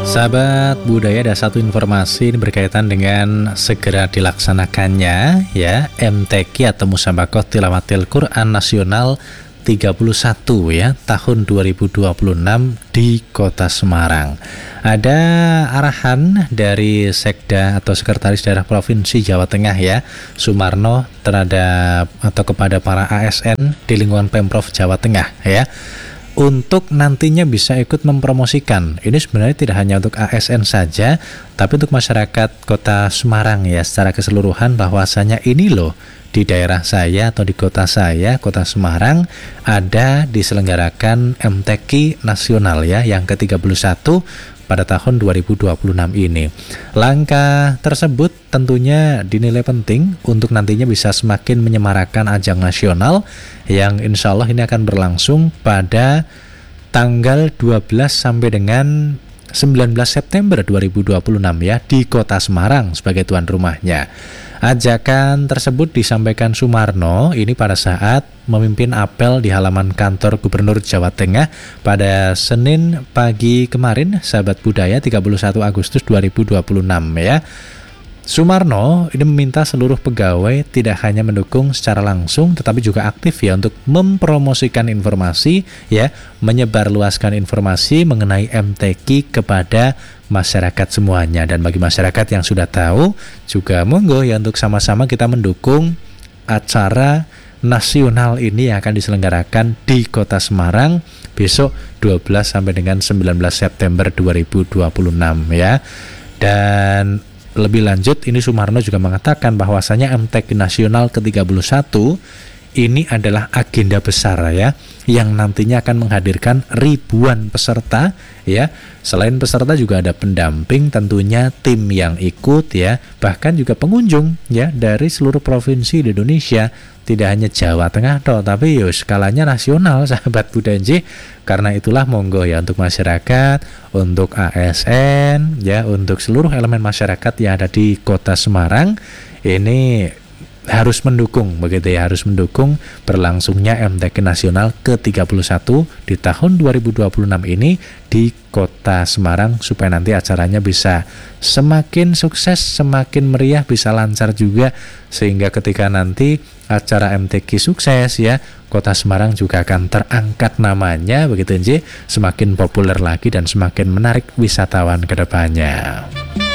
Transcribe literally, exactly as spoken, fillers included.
Sahabat budaya, ada satu informasi ini berkaitan dengan segera dilaksanakannya ya M T Q atau Musabaqah Tilawatil Quran Nasional tiga puluh satu ya tahun dua ribu dua puluh enam di Kota Semarang. Ada arahan dari Sekda atau Sekretaris Daerah Provinsi Jawa Tengah ya Sumarno terhadap atau kepada para A S N di lingkungan Pemprov Jawa Tengah ya, untuk nantinya bisa ikut mempromosikan. Ini sebenarnya tidak hanya untuk A S N saja, tapi untuk masyarakat Kota Semarang ya secara keseluruhan, bahwasanya ini loh di daerah saya atau di kota saya, Kota Semarang, ada diselenggarakan M T Q nasional ya yang ke tiga puluh satu pada tahun dua ribu dua puluh enam ini. Langkah tersebut tentunya dinilai penting untuk nantinya bisa semakin menyemarakan ajang nasional yang insya Allah ini akan berlangsung pada tanggal dua belas sampai dengan sembilan belas September dua ribu dua puluh enam ya di Kota Semarang sebagai tuan rumahnya. Ajakan tersebut disampaikan Sumarno ini pada saat memimpin apel di halaman kantor Gubernur Jawa Tengah pada Senin pagi kemarin, sahabat budaya, tiga puluh satu Agustus dua ribu dua puluh enam ya. Sumarno ini meminta seluruh pegawai tidak hanya mendukung secara langsung tetapi juga aktif ya untuk mempromosikan informasi ya, menyebarluaskan informasi mengenai M T Q kepada masyarakat semuanya. Dan bagi masyarakat yang sudah tahu juga monggo ya untuk sama-sama kita mendukung acara nasional ini yang akan diselenggarakan di Kota Semarang besok dua belas sampai dengan sembilan belas September dua ribu dua puluh enam ya. Dan lebih lanjut, ini Sumarno juga mengatakan bahwasanya M T Q nasional ke tiga puluh satu ini adalah agenda besar ya, yang nantinya akan menghadirkan ribuan peserta ya. Selain peserta juga ada pendamping, tentunya tim yang ikut ya, bahkan juga pengunjung ya dari seluruh provinsi di Indonesia. Tidak hanya Jawa Tengah toh, tapi yo skalanya nasional sahabat budaya. Karena itulah monggo ya untuk masyarakat, untuk A S N ya, untuk seluruh elemen masyarakat yang ada di Kota Semarang ini harus mendukung begitu ya, harus mendukung berlangsungnya M T Q nasional ke tiga puluh satu di tahun dua ribu dua puluh enam ini di Kota Semarang, supaya nanti acaranya bisa semakin sukses, semakin meriah, bisa lancar juga, sehingga ketika nanti acara M T Q sukses ya, Kota Semarang juga akan terangkat namanya begitu Nji, semakin populer lagi dan semakin menarik wisatawan ke depannya.